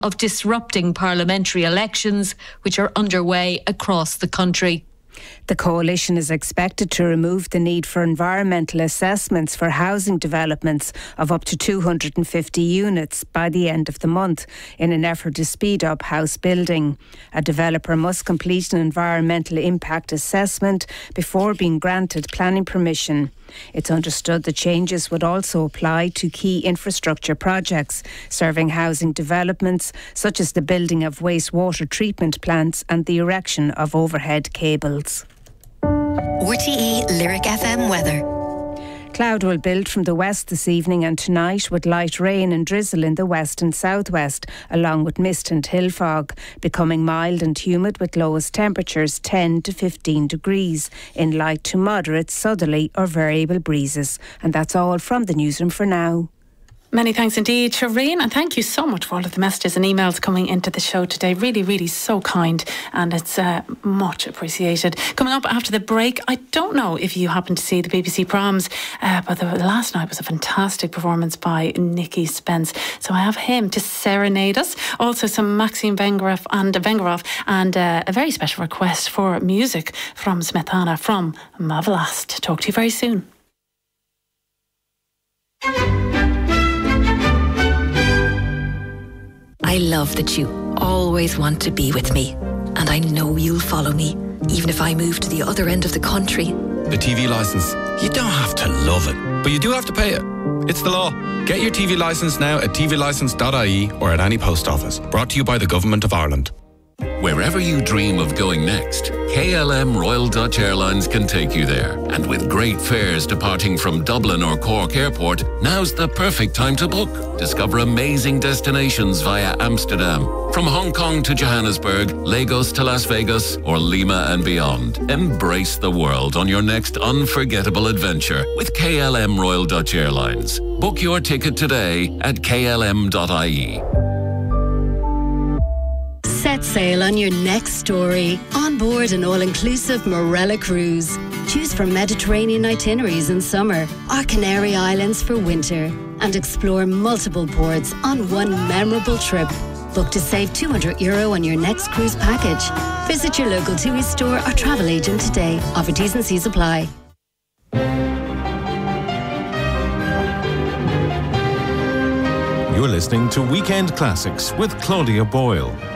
of disrupting parliamentary elections, which are underway across the country. The coalition is expected to remove the need for environmental assessments for housing developments of up to 250 units by the end of the month in an effort to speed up house building. A developer must complete an environmental impact assessment before being granted planning permission. It's understood the changes would also apply to key infrastructure projects serving housing developments, such as the building of wastewater treatment plants and the erection of overhead cables. RTE Lyric FM weather. Cloud will build from the west this evening and tonight, with light rain and drizzle in the west and southwest, along with mist and hill fog, becoming mild and humid with lowest temperatures 10 to 15 degrees in light to moderate southerly or variable breezes. And that's all from the newsroom for now. Many thanks indeed, Shireen, and thank you so much for all of the messages and emails coming into the show today. Really, really so kind, and it's much appreciated. Coming up after the break, I don't know if you happened to see the BBC Proms, but the last night was a fantastic performance by Nicky Spence. So I have him to serenade us. Also some Maxim Vengerov and a very special request for music from Smetana from Mavelast. Talk to you very soon. I love that you always want to be with me. And I know you'll follow me, even if I move to the other end of the country. The TV licence. You don't have to love it, but you do have to pay it. It's the law. Get your TV licence now at tvlicence.ie or at any post office. Brought to you by the Government of Ireland. Wherever you dream of going next, KLM Royal Dutch Airlines can take you there. And with great fares departing from Dublin or Cork Airport, now's the perfect time to book. Discover amazing destinations via Amsterdam. From Hong Kong to Johannesburg, Lagos to Las Vegas, or Lima and beyond. Embrace the world on your next unforgettable adventure with KLM Royal Dutch Airlines. Book your ticket today at klm.ie. Set sail on your next story on board an all-inclusive Marella cruise. Choose from Mediterranean itineraries in summer or Canary Islands for winter and explore multiple ports on one memorable trip. Book to save €200 on your next cruise package. Visit your local TUI store or travel agent today. Offer T's and C's apply. You're listening to Weekend Classics with Claudia Boyle.